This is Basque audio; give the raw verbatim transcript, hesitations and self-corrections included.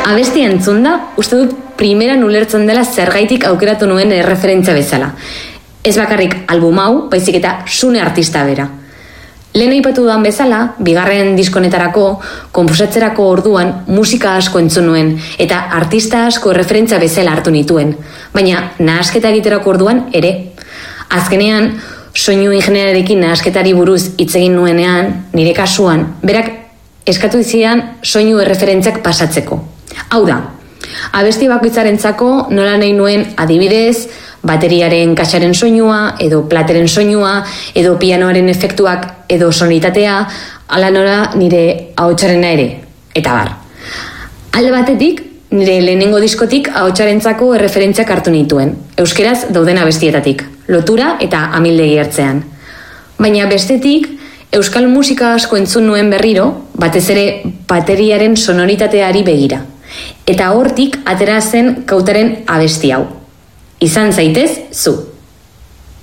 Abesti entzunda, uste dut primeran ulertzen dela zergaitik aukeratu nuen erreferentzia bezala. Ez bakarrik album hau, baizik eta Sune artista bera. Lehen aipatu dudan bezala, bigarren diskonetarako, konposatzerako orduan musika asko entzun nuen, eta artista asko referentzia bezala hartu nituen, baina nahasketa egiterako orduan ere. Azkenean, soinu ingeniarekin nahasketari buruz hitz egin nuenean, nire kasuan, berak eskatu dizidan soinu erreferentziak pasatzeko. Hau da, abesti bakoitzarentzako nola nahi nuen adibidez, bateriaren kaxaren soinua, edo plateren soinua, edo pianoaren efektuak, edo sonitatea, ala nola nire ahotsarena ere, eta bar. Alde batetik, nire lehenengo diskotik ahotsarentzako erreferentziak hartu nituen, euskeraz dauden abestietatik, lotura eta amildegi hartzean. Baina bestetik, euskal musika asko entzun nuen berriro, batez ere bateriaren sonoritateari begira. Eta hortik atera zen Kautaren abesti hau. Izan zaitez, zu.